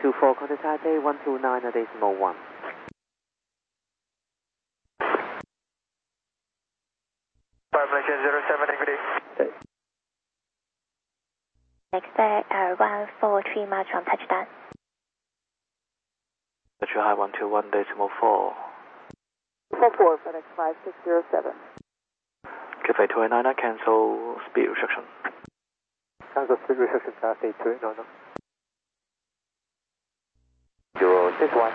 24 contact Taipei 129.1. Malaysia 07, good day. Expect 143 miles from touchdown. High 121.4. 44, FedEx 5607. Cathay 289, cancel speed restriction. Cancel speed restriction, Cathay 289. 061.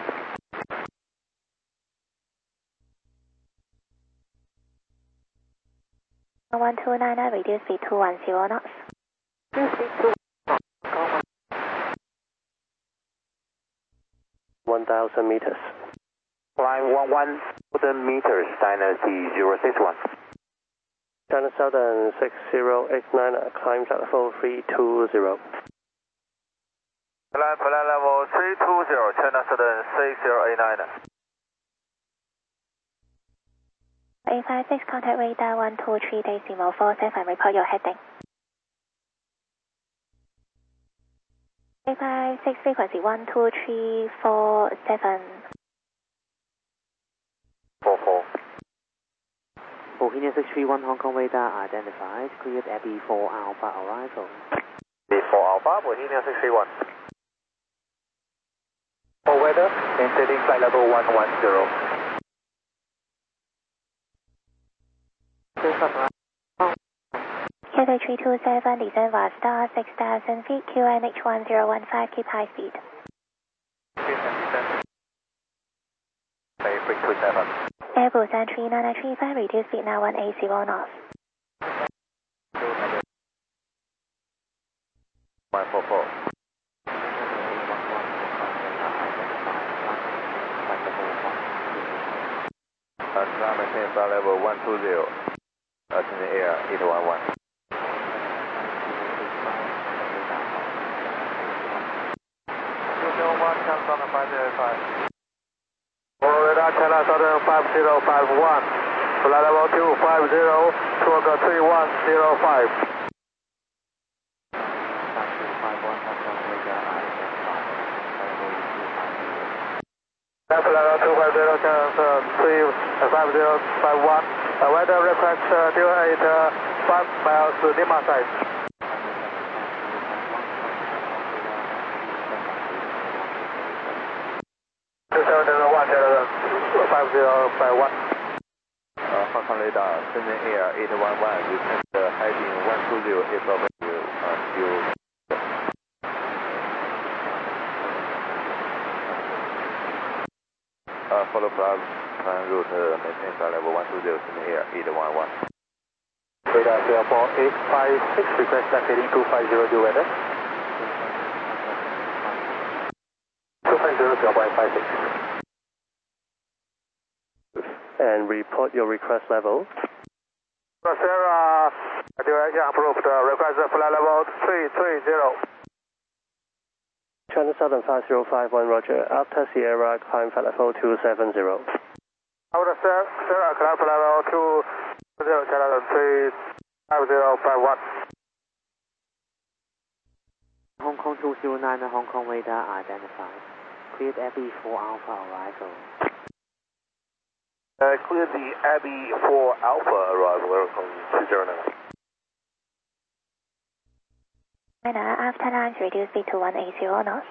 1299, reduce speed to 10 knots. Reduce speed to 1,000 meters. Climb 1,000 meters, Dynasty 061. China Southern 6089, climb level 320. Plan level 320, China Southern 6089. 856, contact radar 123.47, report your heading. 856, frequency 12347. 44. Bohemian 631 Hong Kong radar identified. Cleared Abbey 4 Alpha arrival. B4 Alpha, Bohemian 631. For weather, maintaining flight level 110. Cathay 327, descend via star 6,000 feet, QNH 1015, keep high speed. Bay 327. Airbus 3935, reduce speed now 180 knots. 144. Maintain flight level 120. In the air 811. Radar China Southern 5051. Flight level 250, torque 3105. Flight level 250, China 35051. Weather request due at 5 miles Lima side. Hong Kong radar, Shenzhen Air 811, return heading 120 if available, still. Follow plan route, maintain flight level 120, Shenzhen Air 811. Radar Singapore 856, request heading 250, due weather. 250, Singapore 856. And report your request level. Sir, direction approved. Request flight level 330. China Southern 5051, roger. After Sierra, climb flight level 270. Sir, climb flight level 270, China 35051. Hong Kong 209 Hong Kong radar identified. Cleared Abbey 4 Alpha arrival. Clear the Abbey 4 Alpha arrival from 209. China, after lines, reduce speed to 180 knots.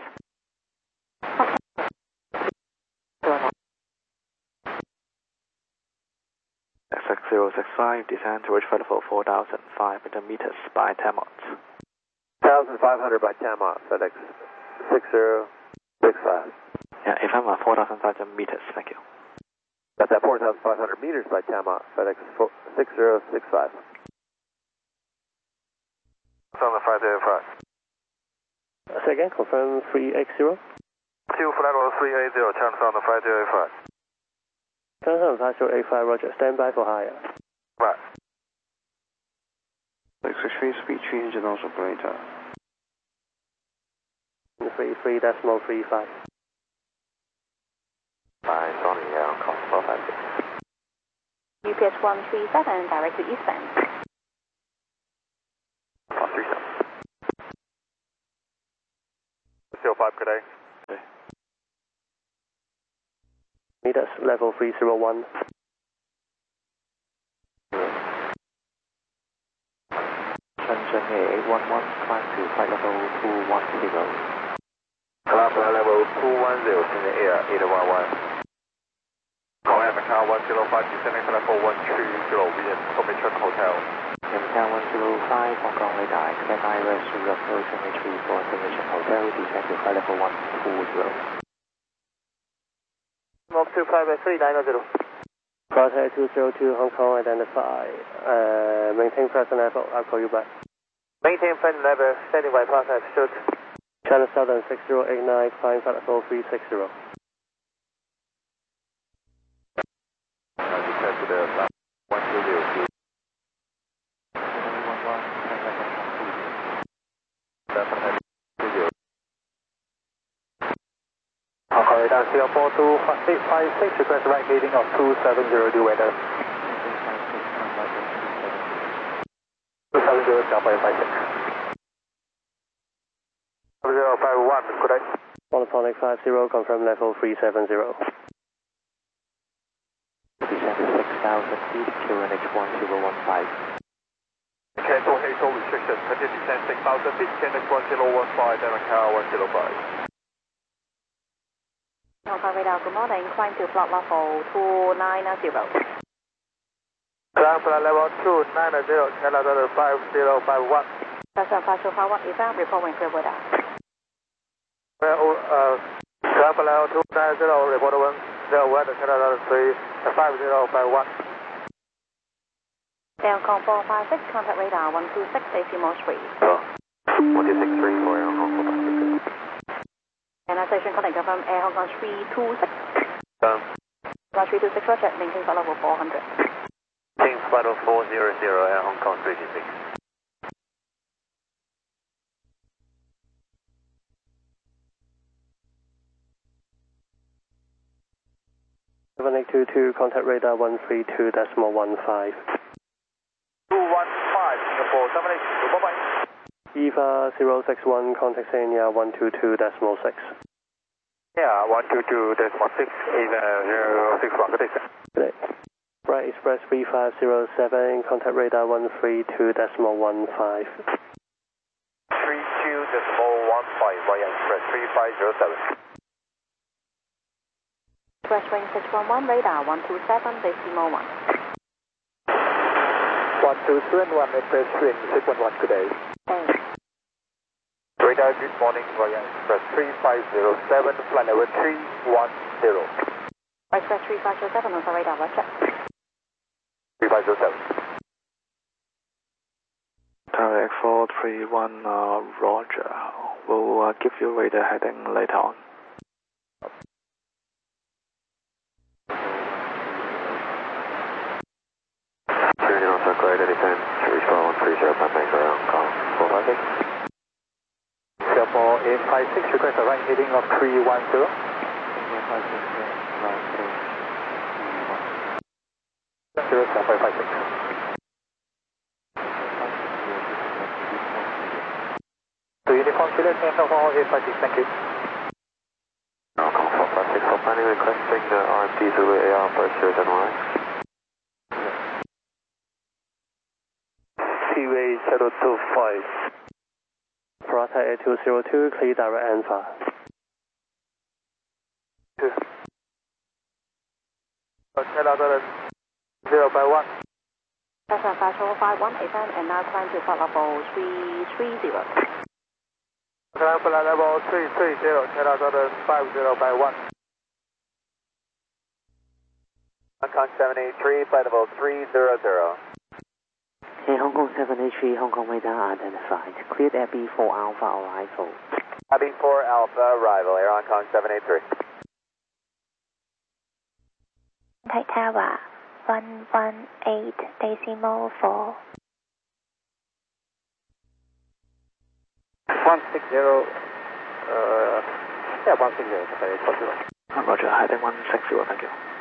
SX065, descend to reach flight level 4,500 meters by 10 knots. 1,500 by 10 knots, FedEx 6065. Yeah, if I'm at 4,500 meters, thank you. That's at 4,500 meters by 10 knots, FedEx 6065. On the 505. Second, confirm 380. 2 flight level 380, chance on the 505. China Southern 5085, roger. Stand by for higher. Right. 663, speed change and also operator. 33.35. By Johnny Air, cost 456. UPS 137, direct to eastbound. 137. 605, good day. meters, level 301. Shenzhen A811, climb to flight level 210. Climb flight level 210, Shenzhen Air 811. Call Macau 105, descending level 130, via Formation Hotel. Macau 105, Hong Kong radar, expect IRS to approach MH3 for Formation Hotel, descend to flight level 140. Move to private 390. Crosshair 202, Hong Kong, identify. Maintain present level, I'll call you back. Maintain present level, standing by process, shoot. China Southern 6089, flying flight level 360. Descend to the 120. Hong Kong radar, Singapore 25856, request right heading of 270 due weather. 270, Singapore 856. 051, good day. Monophonic 50, confirm level 370. Descend to 6,000 feet, QNH 1015. Cancel HO restriction, continue descend 6,000 feet, QNH 1015, Macau 105. Hong Kong radar, good morning. Climb to flight level 290. Climb flight level 290, Canada 5051. Present 5051, event, report when clear weather. Climb flight level 290, report when clear weather, Canada 5051. Hong Kong 456, contact radar 126, AC mode 3. 1263 for Hong Kong 456. Organization contact confirm Air Hong Kong 326. 326, roger, maintain flight level 400. Maintain flight level 400, Air Hong Kong 326. Contact radar 132.15. 215, Singapore 782, bye-bye. EVA 061, contact Sanya 122.6. Yeah, 122.6, EVA 061, good day, sir. Good day. Bright Express 3507, contact radar 132.15. 32.15, via Express 3507. Express range 611, radar 127, decimal 1. 1271, Express range 611, good day. Thanks. Radar, good morning, via Express 3507, flight level 310. Express 3507, on the radar, roger. 3507. Tower X431, Roger. We'll give you radar heading later on. Circulated descent, respond 130, Banker, Hong Kong 456. Singapore 856, request a right heading of 310. 0.56. To Uniform Juliet, Hong Kong 856, thank you. Hong Kong 456, for planning requesting the RMD Zulu AR for 071. Seaway 025. Parata Air 202, clear direct Alpha. 051. Present 5051, event, and now climb to flight level 330. Climb flight level 330, 5051. Hong Kong 783, flight level 300. Hey, Hong Kong 783, Hong Kong radar identified. Cleared Air B4 Alpha arrival. B4 Alpha arrival, Air Hong Kong 783. Contact tower 118, decimal 4. 160, yeah, 160, sorry, Roger, heading 160, thank you.